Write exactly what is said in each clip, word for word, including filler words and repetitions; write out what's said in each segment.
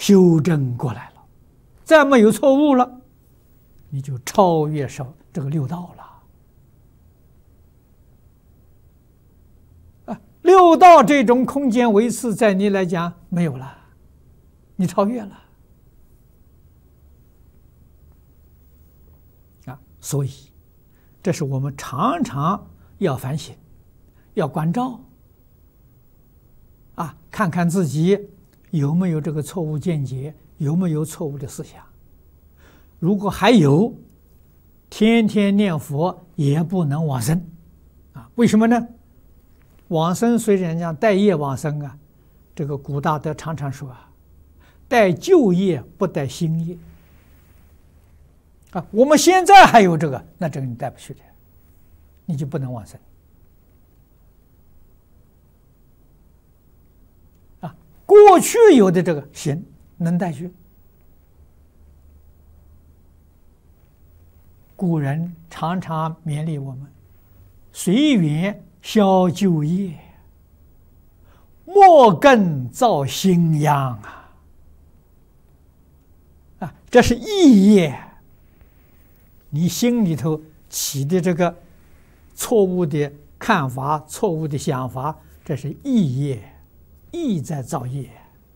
修正过来了，再没有错误了，你就超越上这个六道了。啊，六道这种空间维次在你来讲没有了，你超越了。啊，所以这是我们常常要反省，要关照。啊，看看自己有没有这个错误见解，有没有错误的思想。如果还有，天天念佛也不能往生。啊，为什么呢？往生虽然讲带业往生啊，这个古大德常常说啊，带旧业不带新业。啊，我们现在还有这个，那这个你带不去的，你就不能往生。啊，过去有的这个行能带去。古人常常勉励我们：随缘消旧业，莫更造新殃啊！啊，这是意业。你心里头起的这个错误的看法、错误的想法，这是意业，意在造业。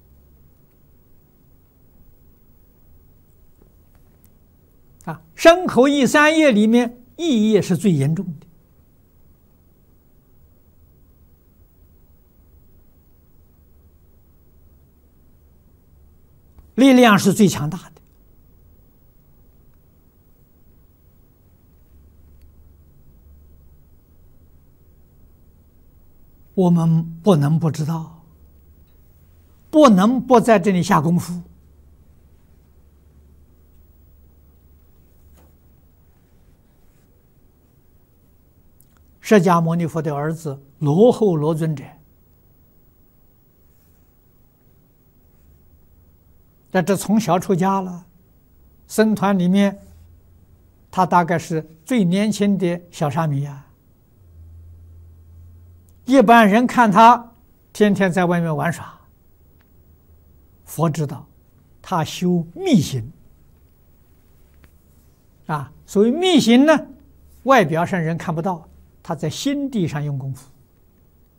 啊，身口意三业里面，意业是最严重的。力量是最强大的。我们不能不知道，不能不在这里下功夫。释迦牟尼佛的儿子罗睺罗尊者，在这从小出家了，僧团里面，他大概是最年轻的小沙弥啊。一般人看他天天在外面玩耍，佛知道他修密行啊。所谓密行呢，外表上人看不到，他在心地上用功夫。